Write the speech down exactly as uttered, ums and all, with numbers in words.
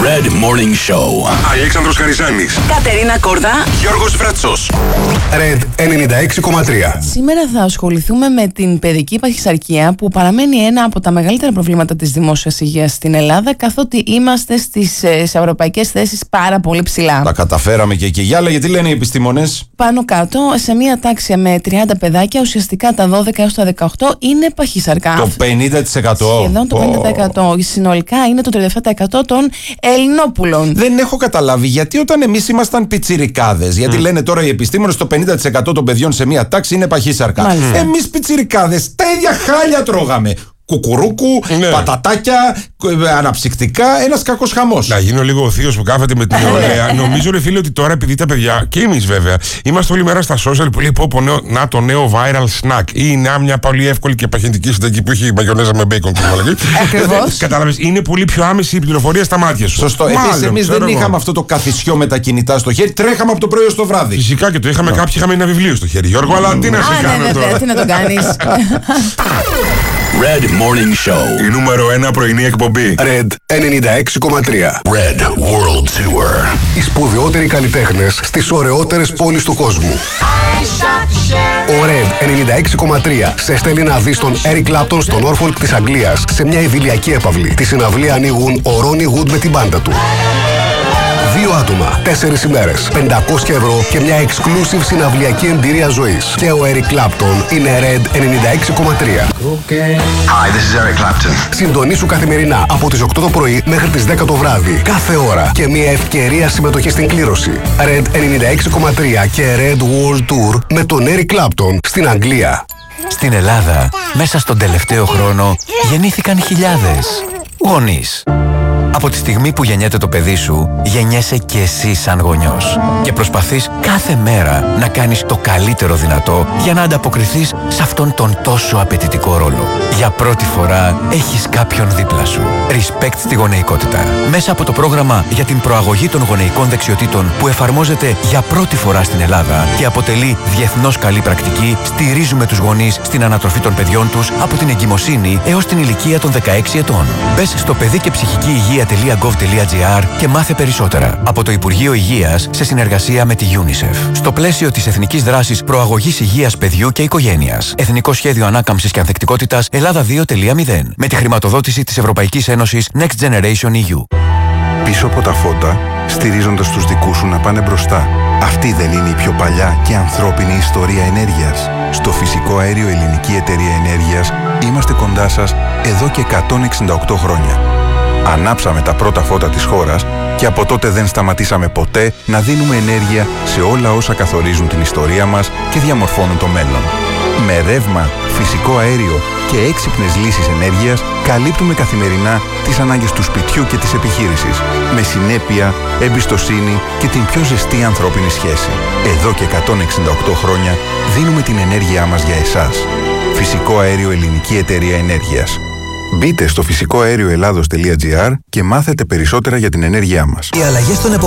Red Morning Show. Αλέξανδρος Χαριζάνης, Κατερίνα Κόρδα, Γιώργος Βρέτσος. Red ενενήντα έξι κόμμα τρία. Σήμερα θα ασχοληθούμε με την παιδική παχυσαρκία, που παραμένει ένα από τα μεγαλύτερα προβλήματα της δημόσιας υγείας στην Ελλάδα, καθότι είμαστε στις σε ευρωπαϊκές θέσεις πάρα πολύ ψηλά. Τα καταφέραμε και εκεί. Για λέγε, τι λένε οι επιστήμονες? Πάνω κάτω, σε μία τάξη με τριάντα παιδάκια, ουσιαστικά τα δώδεκα έως τα δεκαοκτώ είναι παχύσαρκα. Το πενήντα τοις εκατό. Σχεδόν το πενήντα τοις εκατό. Συνολικά είναι το τριάντα επτά τοις εκατό των Ελληνόπουλων. Δεν έχω καταλάβει γιατί όταν εμείς ήμασταν πιτσιρικάδες, γιατί mm. λένε τώρα οι επιστήμονες το πενήντα τοις εκατό των παιδιών σε μία τάξη είναι παχύσαρκα. Mm. Εμείς πιτσιρικάδες τα ίδια χάλια τρώγαμε. Κουκουρούκου, ναι. πατατάκια, αναψυκτικά, ένας κακός χαμός. Να γίνω λίγο ο θείος που κάθεται με την νεολαία. Νομίζω, ρε φίλε, ότι τώρα επειδή τα παιδιά, και εμείς βέβαια, είμαστε όλη μέρα στα social που λέει πω, πω νέο, να το νέο viral snack ή να μια πολύ εύκολη και παχυντική συνταγή που έχει μαγιονέζα με μπέικον και μαλακή. Ακριβώς. Κατάλαβες, είναι πολύ πιο άμεση η πληροφορία στα μάτια σου. Σωστό. Επίσης, εμείς δεν εγώ. είχαμε αυτό το καθισιό με τα κινητά στο χέρι, τρέχαμε από το πρωί στο βράδυ. Φυσικά και το είχαμε, no. κάποιοι είχαμε ένα βιβλίο στο χέρι, Γιώργο, αλλά τι να σε κάνω τώρα. Τι να το κάνεις. Red Morning Show. Η νούμερο ένα πρωινή εκπομπή. Red ενενήντα έξι κόμμα τρία. Red World Tour. Οι σπουδαιότεροι καλλιτέχνες στις ωραιότερες πόλεις του κόσμου. Ο Red ενενήντα έξι κόμμα τρία σε στέλνει να δεις τον Eric Clapton στο Norfolk της Αγγλίας σε μια ειδηλιακή έπαυλη. Τη συναυλία ανοίγουν ο Ronnie Wood με την μπάντα του. Δύο άτομα, τέσσερις ημέρες, πεντακόσια ευρώ και μια exclusive συναυλιακή εμπειρία ζωής. Και ο Eric Clapton είναι Red ενενήντα έξι κόμμα τρία. Hi, this is Eric Clapton. Συντονίσου καθημερινά από τις οκτώ το πρωί μέχρι τις δέκα το βράδυ. Κάθε ώρα και μια ευκαιρία συμμετοχή στην κλήρωση. Red ενενήντα έξι κόμμα τρία και Red World Tour με τον Eric Clapton στην Αγγλία. Στην Ελλάδα, μέσα στον τελευταίο χρόνο, γεννήθηκαν χιλιάδες γονείς. Από τη στιγμή που γεννιέται το παιδί σου, γεννιέσαι και εσύ σαν γονιός. Και προσπαθείς κάθε μέρα να κάνεις το καλύτερο δυνατό για να ανταποκριθείς σε αυτόν τον τόσο απαιτητικό ρόλο. Για πρώτη φορά έχεις κάποιον δίπλα σου. Respect στη γονεϊκότητα. Μέσα από το πρόγραμμα για την προαγωγή των γονεϊκών δεξιοτήτων που εφαρμόζεται για πρώτη φορά στην Ελλάδα και αποτελεί διεθνώς καλή πρακτική, στηρίζουμε τους γονείς στην ανατροφή των παιδιών τους από την εγκυμοσύνη έως την ηλικία των δεκαέξι ετών. Μπες στο παιδί και ψυχική υγεία τελεία γκοβ τελεία τζι άρ και μάθε περισσότερα από το Υπουργείο Υγείας σε συνεργασία με τη UNICEF. Στο πλαίσιο της Εθνικής Δράσης Προαγωγής Υγείας Παιδιού και Οικογένειας. Εθνικό Σχέδιο Ανάκαμψης και Ανθεκτικότητας Ελλάδα δύο κόμμα μηδέν. Με τη χρηματοδότηση της Ευρωπαϊκής Ένωσης Next Generation ι γιου. Πίσω από τα φώτα, στηρίζοντας τους δικούς σου να πάνε μπροστά. Αυτή δεν είναι η πιο παλιά και ανθρώπινη ιστορία ενέργειας? Στο Φυσικό Αέριο Ελληνική Εταιρεία Ενέργειας είμαστε κοντά σας εδώ και εκατόν εξήντα οκτώ χρόνια. Ανάψαμε τα πρώτα φώτα της χώρας και από τότε δεν σταματήσαμε ποτέ να δίνουμε ενέργεια σε όλα όσα καθορίζουν την ιστορία μας και διαμορφώνουν το μέλλον. Με ρεύμα, φυσικό αέριο και έξυπνες λύσεις ενέργειας καλύπτουμε καθημερινά τις ανάγκες του σπιτιού και της επιχείρησης, με συνέπεια, εμπιστοσύνη και την πιο ζεστή ανθρώπινη σχέση. Εδώ και εκατόν εξήντα οκτώ χρόνια δίνουμε την ενέργειά μας για εσάς. Φυσικό Αέριο Ελληνική Εταιρεία Ενέργειας. Μπείτε στο φυσικό αέριο ελλάδος τελεία τζι άρ και μάθετε περισσότερα για την ενέργειά μας. Οι αλλαγές των